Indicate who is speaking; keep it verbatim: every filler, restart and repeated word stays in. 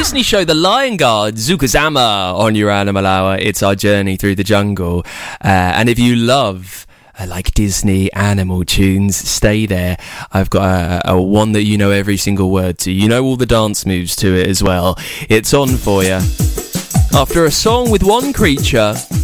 Speaker 1: Disney show The Lion Guard, Zukazama, on your Animal Hour. It's our journey through the jungle. Uh, and if you love uh, like Disney animal tunes, stay there. I've got a, a one that you know every single word to. You know all the dance moves to it as well. It's on for you. After a song with one creature